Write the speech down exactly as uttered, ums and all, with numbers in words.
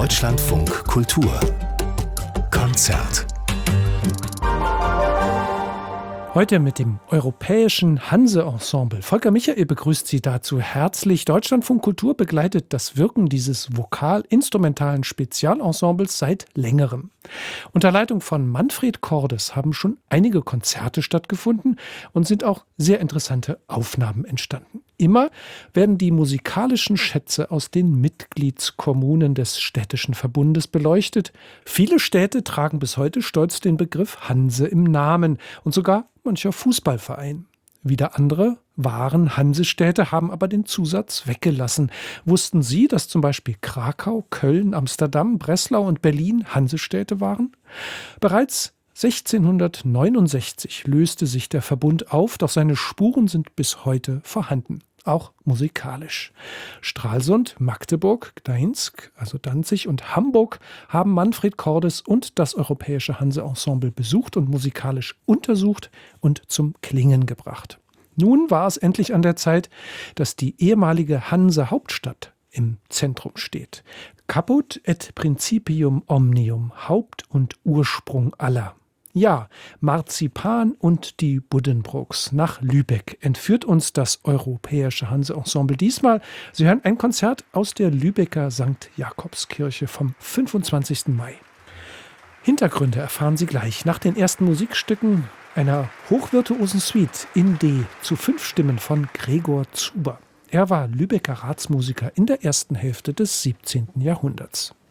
Deutschlandfunk Kultur Konzert. Heute mit dem europäischen Hanse-Ensemble. Volker Michael begrüßt Sie dazu herzlich. Deutschlandfunk Kultur begleitet das Wirken dieses vokal-instrumentalen Spezialensembles seit längerem. Unter Leitung von Manfred Cordes haben schon einige Konzerte stattgefunden und sind auch sehr interessante Aufnahmen entstanden. Immer werden die musikalischen Schätze aus den Mitgliedskommunen des städtischen Verbundes beleuchtet. Viele Städte tragen bis heute stolz den Begriff Hanse im Namen und sogar mancher Fußballverein. Wieder andere waren Hansestädte, haben aber den Zusatz weggelassen. Wussten Sie, dass zum Beispiel Krakau, Köln, Amsterdam, Breslau und Berlin Hansestädte waren? Bereits sechzehnhundertneunundsechzig löste sich der Verbund auf, doch seine Spuren sind bis heute vorhanden, auch musikalisch. Stralsund, Magdeburg, Gdańsk, also Danzig und Hamburg haben Manfred Cordes und das europäische Hanse-Ensemble besucht und musikalisch untersucht und zum Klingen gebracht. Nun war es endlich an der Zeit, dass die ehemalige Hanse-Hauptstadt im Zentrum steht. Caput et principium omnium, Haupt und Ursprung aller. Ja, Marzipan und die Buddenbrooks nach Lübeck entführt uns das europäische Hanse-Ensemble diesmal. Sie hören ein Konzert aus der Lübecker Sankt Jakobskirche vom fünfundzwanzigsten Mai. Hintergründe erfahren Sie gleich nach den ersten Musikstücken einer hochvirtuosen Suite in D zu fünf Stimmen von Gregor Zuber. Er war Lübecker Ratsmusiker in der ersten Hälfte des siebzehnten Jahrhunderts.